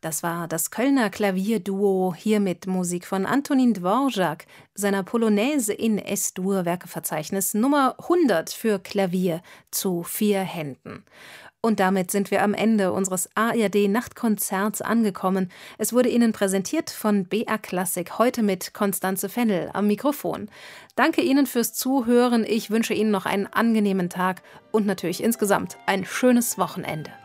Das war das Kölner Klavierduo, hier mit Musik von Antonin Dvorak, seiner Polonaise in S-Dur, Werkeverzeichnis Nummer 100 für Klavier zu 4 Händen. Und damit sind wir am Ende unseres ARD-Nachtkonzerts angekommen. Es wurde Ihnen präsentiert von BR Klassik, heute mit Constanze Fennel am Mikrofon. Danke Ihnen fürs Zuhören. Ich wünsche Ihnen noch einen angenehmen Tag und natürlich insgesamt ein schönes Wochenende.